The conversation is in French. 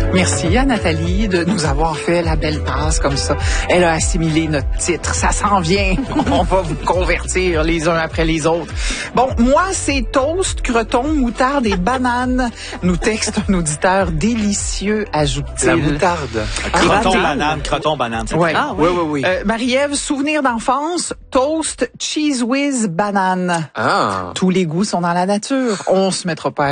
Merci à Nathalie de nous avoir fait la belle passe comme ça. Elle a assimilé notre titre. Ça s'en vient. On va vous convertir les uns après les autres. Bon, moi, c'est toast, croton, moutarde et banane. Nous texte un auditeur délicieux, ajoute-t-il. La moutarde. Croton, banane. Ouais. Ah, oui. Marie-Ève, souvenir d'enfance, toast, cheese whiz, banane. Ah. Tous les goûts sont dans la nature. On se mettra pas à